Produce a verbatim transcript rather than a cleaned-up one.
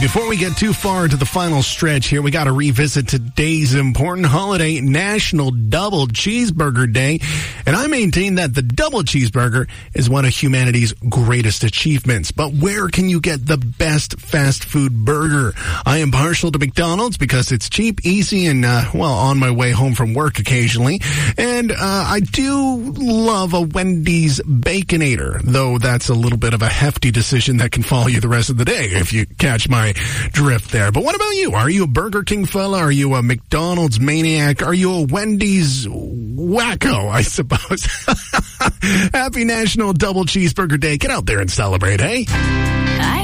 Before we get too far into the final stretch here, we got to revisit today's important holiday, National Double Cheeseburger Day. And I maintain that the double cheeseburger is one of humanity's greatest achievements. But where can you get the best fast food burger? I am partial to McDonald's because it's cheap, easy, and, uh, well, on my way home from work occasionally. And uh, I do love a Wendy's Baconator, though that's a little bit of a hefty decision that can follow you the rest of the day, if you catch my drift there. But what about you? Are you a Burger King fella? Are you a McDonald's maniac? Are you a Wendy's wacko, I suppose? Happy National Double Cheeseburger Day. Get out there and celebrate, hey?